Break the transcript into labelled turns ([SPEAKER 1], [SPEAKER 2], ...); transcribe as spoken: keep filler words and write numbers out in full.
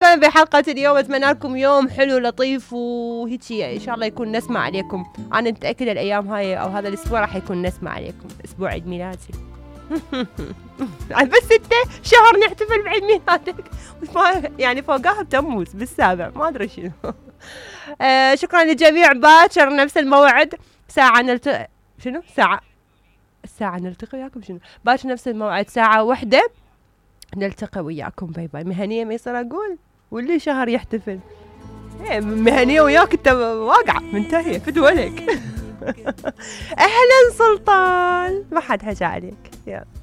[SPEAKER 1] شكرا بحلقة اليوم، أتمنى لكم يوم حلو لطيف وهيجي إن شاء الله يكون نسمع عليكم. أنا متأكدة الأيام هاي أو هذا الأسبوع راح يكون نسمع عليكم، أسبوع عيد ميلادي. بس ستة شهر نحتفل بعيد ميلادك، يعني فوقها بتموز بالسابع ما أدري شنو. آه شكرا للجميع. باكر نفس الموعد ساعة نلتقي، شنو ساعة الساعة نلتقي وياكم، شنو باكر نفس الموعد ساعة واحدة نلتقي وياكم. باي باي. مهنية ما يصير أقول واللي شهر يحتفل إيه مهنية وياك أنت واقعة منتهية فدولك. أهلا سلطان، ما حد حكى عليك. يلا.